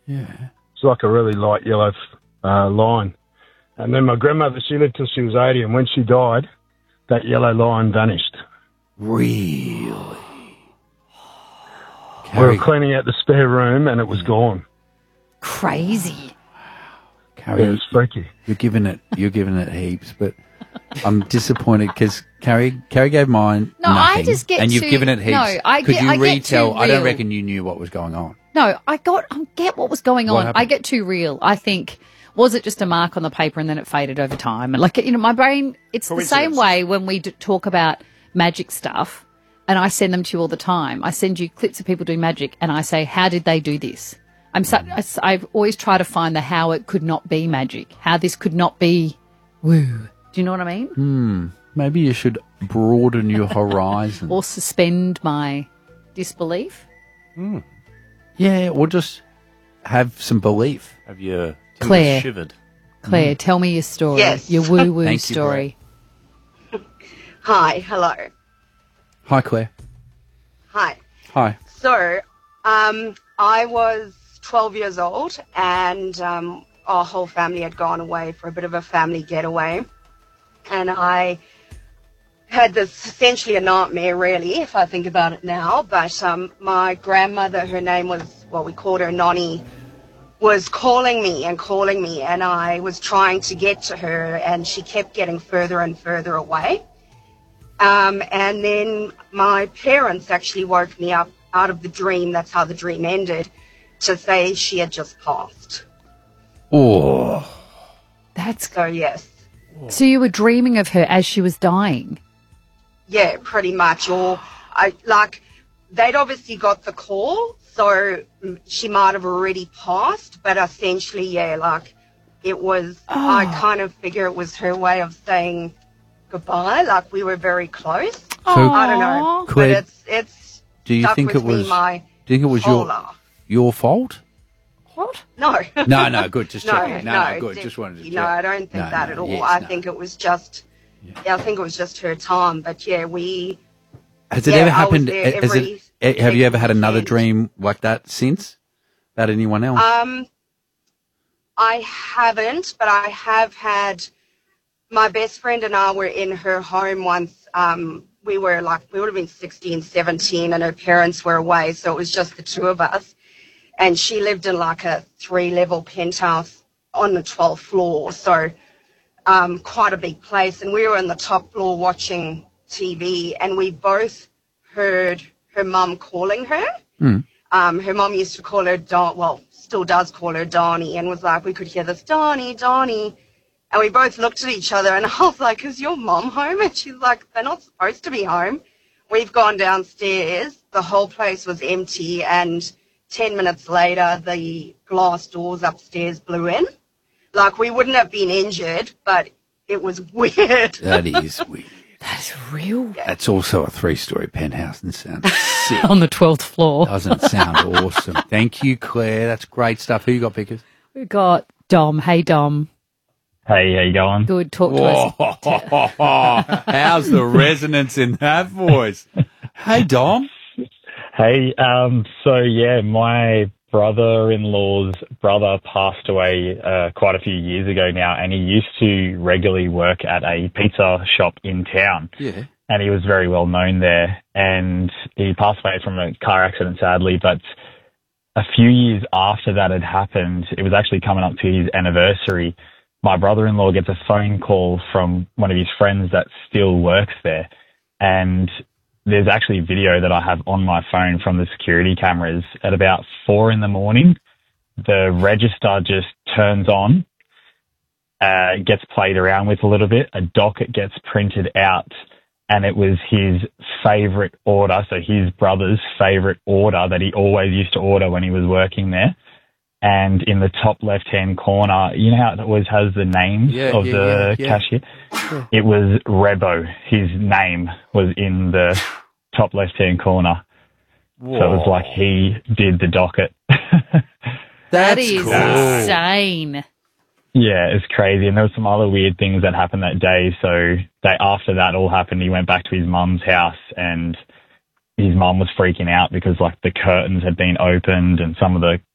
Yeah. It's like a really light yellow line. And then my grandmother, she lived till she was 80, and when she died, that yellow line vanished. Really? We were cleaning out the spare room, and it was gone. Crazy. Carrie, Yeah, it's freaky. you're giving it heaps, but I'm disappointed because Carrie gave mine No, nothing, I just get and you've too- given it heaps. no, I Could get- you I get retell? too I don't real. reckon you knew what was going on. No, I get what was going What on. happened? I get too real. I think, was it just a mark on the paper and then it faded over time? And like, my brain, it's the same way when we talk about magic stuff, and I send them to you all the time. I send you clips of people doing magic, and I say, how did they do this? I've always tried to find the how it could not be magic, how this could not be woo. Do you know what I mean? Maybe you should broaden your horizon. Or suspend my disbelief. Yeah, or just have some belief. Have your Claire. timbers shivered? Claire, tell me your story. Yes. Your woo-woo Thank you, story. Hi, hello. Hi, Claire. Hi. Hi. So, I was 12 years old, and our whole family had gone away for a bit of a family getaway. And I had this essentially a nightmare, really, if I think about it now. But my grandmother, her name was, well, we called her Nonnie, was calling me, and I was trying to get to her, and she kept getting further and further away. And then my parents actually woke me up out of the dream, that's how the dream ended, to say she had just passed. Oh, So, yes. So you were dreaming of her as she was dying? Yeah, pretty much. Or, they'd obviously got the call, so she might have already passed, but essentially, yeah, it was, I kind of figure it was her way of saying goodbye, we were very close. I don't know, Claire, but it's do you stuck think with it was? me my Do you think it was whole life. your fault? What? No. No, good. Just No, checking. No, good. definitely Just wanted to check. No, I don't think No, that no, at all. yes, I no. think it was just, I think it was just her time. But yeah, Has it Yeah, ever I was happened? there Have you ever had another weekend. dream like that since? About anyone else? I haven't, but I have had. My best friend and I were in her home once. We would have been 16, 17, and her parents were away, so it was just the two of us. And she lived in a 3-level penthouse on the 12th floor, so quite a big place. And we were on the top floor watching TV, and we both heard her mum calling her. Her mum used to call her still does call her Donnie, and was we could hear this, Donnie, Donnie. And we both looked at each other, and I was like, is your mum home? And she's like, they're not supposed to be home. We've gone downstairs. The whole place was empty, and 10 minutes later, the glass doors upstairs blew in. We wouldn't have been injured, but it was weird. That is weird. That's real. That's also a 3-story penthouse and sounds sick. On the 12th floor. Doesn't sound awesome. Thank you, Claire. That's great stuff. Who you got, Pickers? We've got Dom. Hey, Dom. Hey, how you going? Good. Talk to us. How's the resonance in that voice? Hey, Dom. Hey, my brother-in-law's brother passed away quite a few years ago now, and he used to regularly work at a pizza shop in town. Yeah. And he was very well known there, and he passed away from a car accident, sadly, but a few years after that had happened, it was actually coming up to his anniversary. My brother-in-law gets a phone call from one of his friends that still works there, and there's actually video that I have on my phone from the security cameras. At about 4 a.m, the register just turns on, gets played around with a little bit, a docket gets printed out, and it was his favourite order, so his brother's favourite order that he always used to order when he was working there. And in the top left-hand corner, you know how it always has the names of the cashier? Yeah. It was Rebo. His name was in the top left-hand corner. Whoa. So it was like he did the docket. That is cool. insane. Yeah, it's crazy. And there were some other weird things that happened that day. So after that all happened, he went back to his mum's house, and his mum was freaking out because the curtains had been opened and some of the